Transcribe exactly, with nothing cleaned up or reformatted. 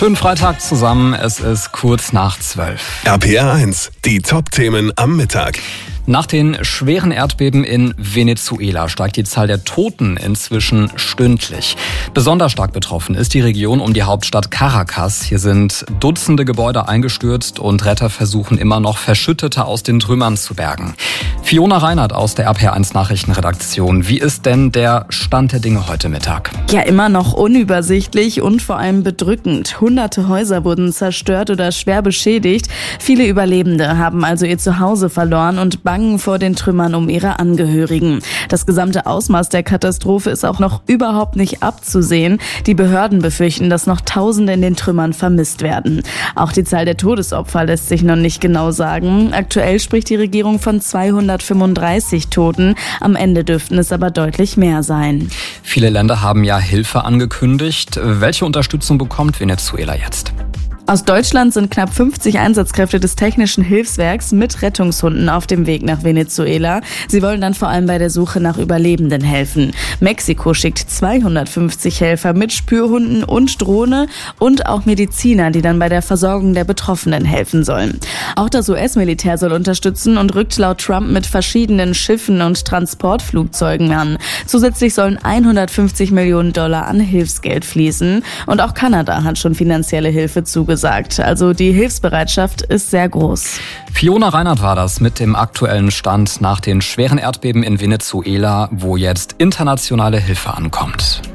Schönen Freitag zusammen, es ist kurz nach zwölf. R P R eins, die Top-Themen am Mittag. Nach den schweren Erdbeben in Venezuela steigt die Zahl der Toten inzwischen stündlich. Besonders stark betroffen ist die Region um die Hauptstadt Caracas. Hier sind Dutzende Gebäude eingestürzt und Retter versuchen immer noch, Verschüttete aus den Trümmern zu bergen. Fiona Reinhardt aus der R P R eins Nachrichtenredaktion. Wie ist denn der Stand der Dinge heute Mittag? Ja, immer noch unübersichtlich und vor allem bedrückend. Hunderte Häuser wurden zerstört oder schwer beschädigt. Viele Überlebende haben also ihr Zuhause verloren und bangen vor den Trümmern um ihre Angehörigen. Das gesamte Ausmaß der Katastrophe ist auch noch überhaupt nicht abzusehen. Die Behörden befürchten, dass noch Tausende in den Trümmern vermisst werden. Auch die Zahl der Todesopfer lässt sich noch nicht genau sagen. Aktuell spricht die Regierung von zweihundertfünfunddreißig Toten. Am Ende dürften es aber deutlich mehr sein. Viele Länder haben ja Hilfe angekündigt. Welche Unterstützung bekommt Venezuela jetzt? Aus Deutschland sind knapp fünfzig Einsatzkräfte des Technischen Hilfswerks mit Rettungshunden auf dem Weg nach Venezuela. Sie wollen dann vor allem bei der Suche nach Überlebenden helfen. Mexiko schickt zweihundertfünfzig Helfer mit Spürhunden und Drohne und auch Mediziner, die dann bei der Versorgung der Betroffenen helfen sollen. Auch das U S-Militär soll unterstützen und rückt laut Trump mit verschiedenen Schiffen und Transportflugzeugen an. Zusätzlich sollen hundertfünfzig Millionen Dollar an Hilfsgeld fließen. Und auch Kanada hat schon finanzielle Hilfe zugesagt. Gesagt. Also die Hilfsbereitschaft ist sehr groß. Fiona Reinhardt war das mit dem aktuellen Stand nach den schweren Erdbeben in Venezuela, wo jetzt internationale Hilfe ankommt.